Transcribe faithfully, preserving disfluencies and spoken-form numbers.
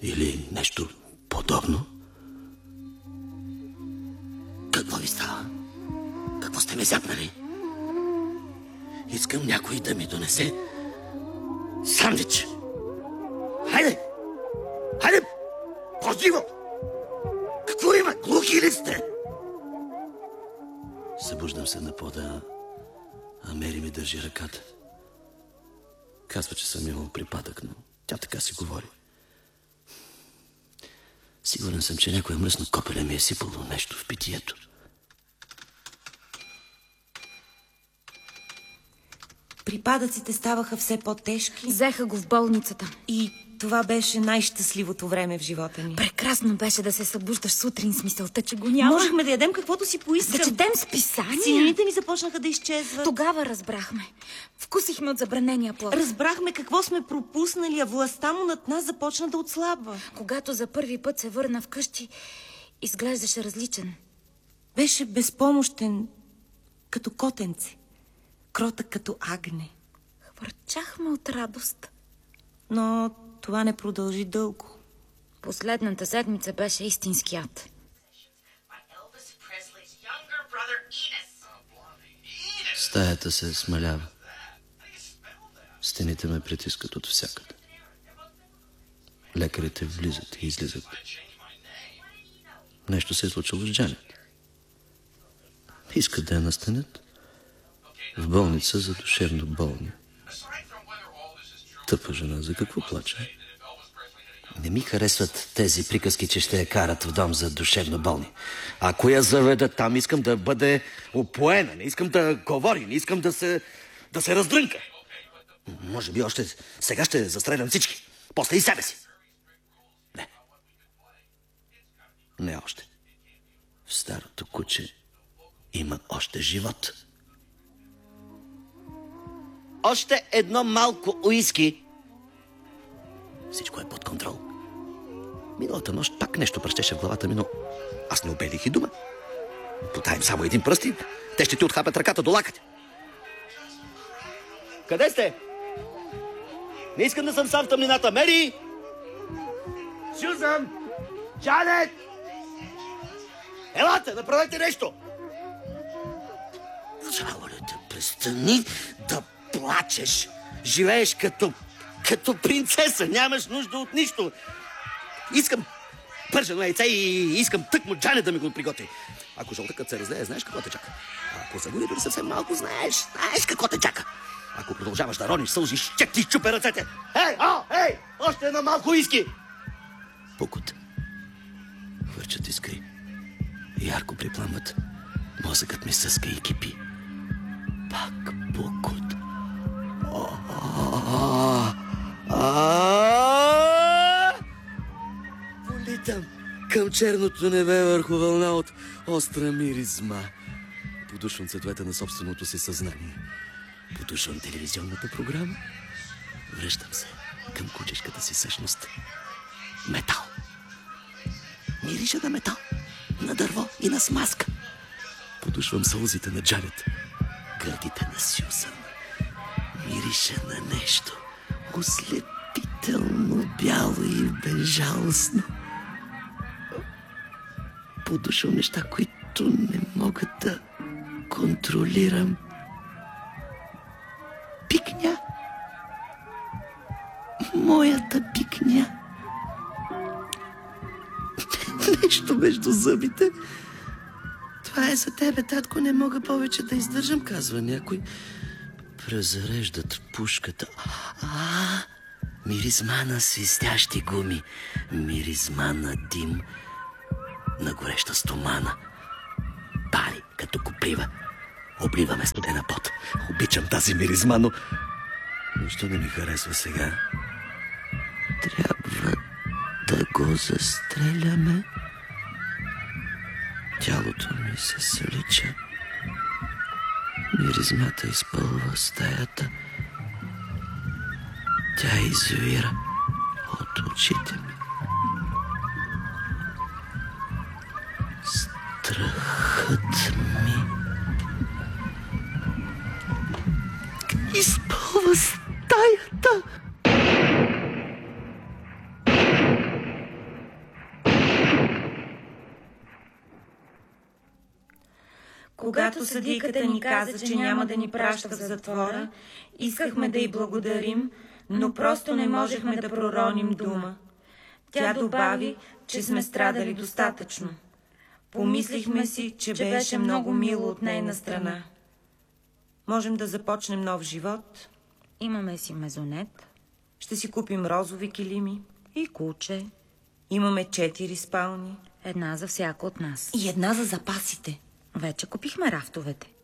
Или нещо подобно? Какво ви става? Какво сте ме зяпнали? Искам някой да ми донесе сандвич. Хайде! Хайде! По-живо! Какво има? Глухи ли сте? Събуждам се на пода, а Мери ми държи ръката. Казва, че съм имал припадък, но тя така си говори. Сигурен съм, че някоя мръсно копеле ми е сипало нещо в питието. Припадъците ставаха все по-тежки. Взеха го в болницата. И това беше най-щастливото време в живота ми. Прекрасно беше да се събуждаш сутрин с мисълта, че го няма. Можехме да ядем каквото си поискам. Да четем списания. Сините ни започнаха да изчезват. Тогава разбрахме. Вкусихме от забранения плод. Разбрахме какво сме пропуснали, а властта му над нас започна да отслабва. Когато за първи път се върна вкъщи, изглеждаше различен. Беше безпомощен, като котенце. Кротък като агне. Хвърчахме от радост. Но това не продължи дълго. Последната седмица беше истински ад. Стаята се смалява. Стените ме притискат от всякъде. Лекарите влизат и излизат. Нещо се е случило с Джанет. Искат да я настанят в болница за душевно болни. Тъпа жена, за какво плаче? Не ми харесват тези приказки, че ще я карат в дом за душевно болни. Ако я заведат там, искам да бъде опоена, не искам да говори, не искам да се, да се раздрънка. Може би още сега ще застрелям всички, после и себе си. Не. Не още. В старото куче има още живот. Още едно малко уиски. Всичко е под контрол. Миналата нощ пак нещо пръщеше в главата ми, но аз не обелих и дума. Потаем само един пръст и те ще ти отхапят ръката до лакътя. Къде сте? Не искам да съм сам в тъмнината. Мери! Сюзан! Джанет! Елате, направете нещо! Жало ли те, престани да плачеш. Живееш като, като принцеса. Нямаш нужда от нищо. Искам пържено яйце и искам тъкмо Джанет да ми го приготви. Ако жълтъкът се разлее, знаеш какво те чака. Ако загори дори съвсем малко, знаеш, знаеш какво те чака. Ако продължаваш да рониш сълзи, ще ти чупе ръцете. Ей, о, ей, още едно малко иски. Пукот. Върчат искри. Ярко припламват. Мозъкът ми съска и кипи. Пак пукот. Политам към черното небе върху вълна от остра миризма. Подушвам цветовете на собственото си съзнание. Подушвам телевизионната програма. Връщам се към кучешката си същност. Метал. Мириша на метал, на дърво и на смазка. Подушвам сълзите на Джанет, гърдите на Сюзан. Мириша на нещо ослепително бяло и безжалостно. Подушвам неща, които не мога да контролирам. Пикня. Моята пикня. Нещо между зъбите. Това е за тебе, татко. Не мога повече да издържам, казва някой. Презареждат пушката. А, миризма на свистящи гуми. Миризма на дим. На гореща стомана. Пали като коприва. Обливаме студена пот. Обичам тази миризма, но... Нищо не ми харесва сега. Трябва да го застреляме. Тялото ми се сълича. Миризмата изпълва стаята. Тя извира от очите ми. Страхът ми изпълва стаята. Когато съдийката ни каза, че няма да ни праща в затвора, искахме да й благодарим, но просто не можехме да пророним дума. Тя добави, че сме страдали достатъчно. Помислихме си, че беше много мило от нейна страна. Можем да започнем нов живот. Имаме си мезонет. Ще си купим розови килими. И куче. Имаме четири спални. Една за всяка от нас. И една за запасите. Вече купихме рафтовете.